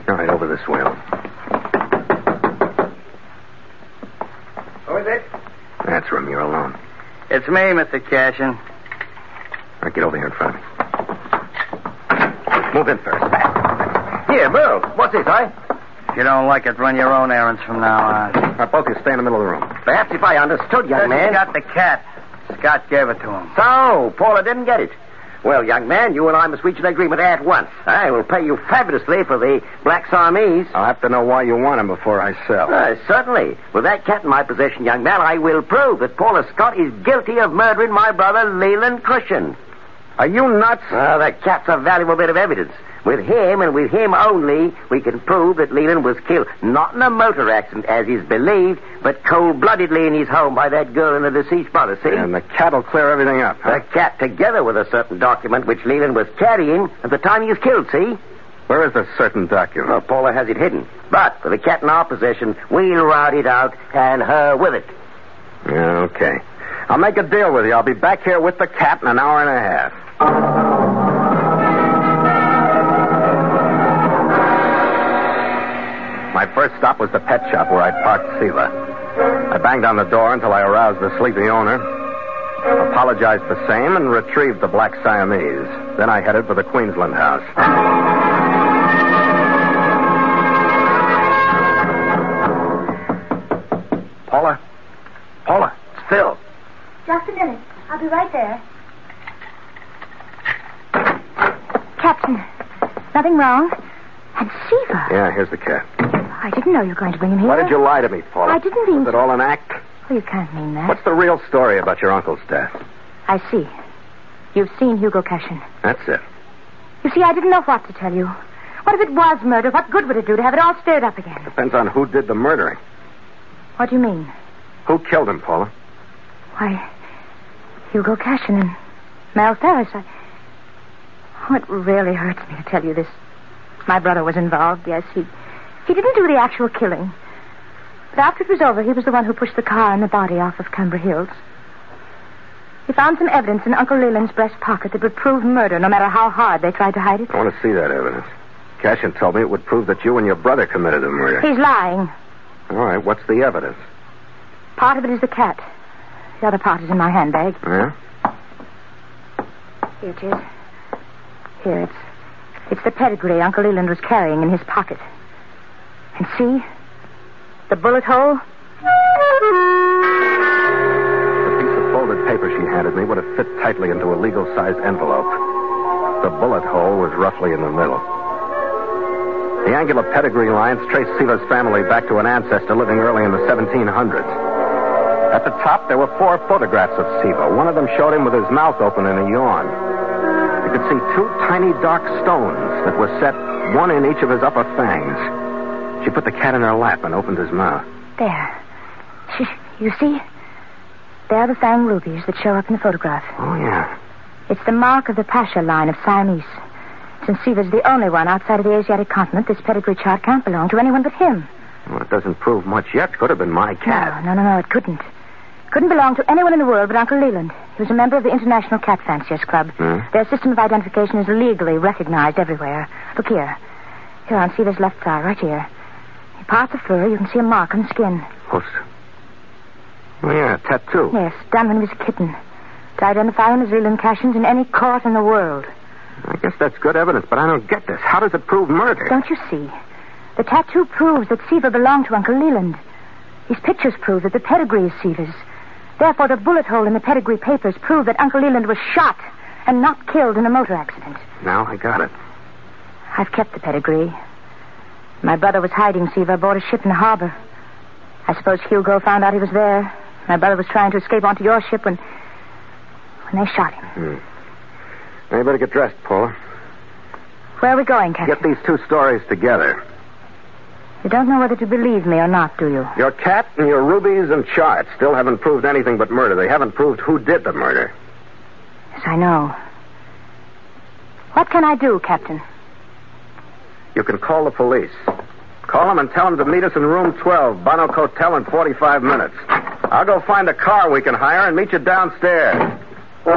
All right, over this way. Who is it? That's room. You're alone. It's me, Mr. Cashin. All right, get over here in front of me. Move in first. Here, Bill. What's this, eh? If you don't like it, run your own errands from now on. All right, both of you stay in the middle of the room. Perhaps if I understood, young man. He got the cat. Scott gave it to him. So, Paula didn't get it. Well, young man, you and I must reach an agreement at once. I will pay you fabulously for the Black Siamese. I'll have to know why you want him before I sell. Certainly. With that cat in my possession, young man, I will prove that Paula Scott is guilty of murdering my brother, Leland Cushion. Are you nuts? That cat's a valuable bit of evidence. With him, and with him only, we can prove that Leland was killed, not in a motor accident, as is believed, but cold-bloodedly in his home by that girl and the deceased brother, see? And the cat will clear everything up, huh? The cat, together with a certain document which Leland was carrying at the time he was killed, see? Where is the certain document? Well, Paula has it hidden. But, with the cat in our possession, we'll rout it out, and her with it. Yeah, okay. I'll make a deal with you. I'll be back here with the cat in an hour and a half. My first stop was the pet shop where I'd parked Seela. I banged on the door until I aroused the sleepy owner, apologized the same, and retrieved the Black Siamese. Then I headed for the Queensland house. Paula, it's Phil. Just a minute. I'll be right there. Captain, nothing wrong? And Siva. Yeah, here's the cat. I didn't know you were going to bring him here. Why did you lie to me, Paula? I didn't mean... Was it all an act? Oh, you can't mean that. What's the real story about your uncle's death? I see. You've seen Hugo Cashin. That's it. You see, I didn't know what to tell you. What if it was murder? What good would it do to have it all stirred up again? Depends on who did the murdering. What do you mean? Who killed him, Paula? Why, Hugo Cashin and Mel Ferris. Oh, it really hurts me to tell you this. My brother was involved, yes. He didn't do the actual killing. But after it was over, he was the one who pushed the car and the body off of Canberra Hills. He found some evidence in Uncle Leland's breast pocket that would prove murder, no matter how hard they tried to hide it. I want to see that evidence. Cashin told me it would prove that you and your brother committed the murder. He's lying. All right, what's the evidence? Part of it is the cat. The other part is in my handbag. Yeah? Here it is. Here, it's the pedigree Uncle Leland was carrying in his pocket. And see? The bullet hole? The piece of folded paper she handed me would have fit tightly into a legal-sized envelope. The bullet hole was roughly in the middle. The angular pedigree lines traced Siva's family back to an ancestor living early in the 1700s. At the top, there were 4 photographs of Siva. One of them showed him with his mouth open in a yawn. You could see 2 tiny dark stones that were set, one in each of his upper fangs. She put the cat in her lap and opened his mouth. There. You see? There are the fang rubies that show up in the photograph. Oh, yeah. It's the mark of the Pasha line of Siamese. Since Siva's the only one outside of the Asiatic continent, this pedigree chart can't belong to anyone but him. Well, it doesn't prove much yet. Could have been my cat. No, it couldn't. Couldn't belong to anyone in the world but Uncle Leland. He was a member of the International Cat Fanciers Club. Their system of identification is legally recognized everywhere. Look here. Here on Siva's left thigh, right here. You part the fur, you can see a mark on the skin. Oh, yeah, a tattoo. Yes, done when he was a kitten. To identify him as Leland Cashin in any court in the world. I guess that's good evidence, but I don't get this. How does it prove murder? Don't you see? The tattoo proves that Siva belonged to Uncle Leland. These pictures prove that the pedigree is Siva's. Therefore, the bullet hole in the pedigree papers prove that Uncle Leland was shot and not killed in a motor accident. Now I got it. I've kept the pedigree. My brother was hiding Siva aboard a ship in the harbor. I suppose Hugo found out he was there. My brother was trying to escape onto your ship when they shot him. Now you better get dressed, Paula. Where are we going, Captain? Get these 2 stories together. You don't know whether to believe me or not, do you? Your cat and your rubies and charts still haven't proved anything but murder. They haven't proved who did the murder. Yes, I know. What can I do, Captain? You can call the police. Call them and tell them to meet us in room 12, Bonnock Hotel, in 45 minutes. I'll go find a car we can hire and meet you downstairs.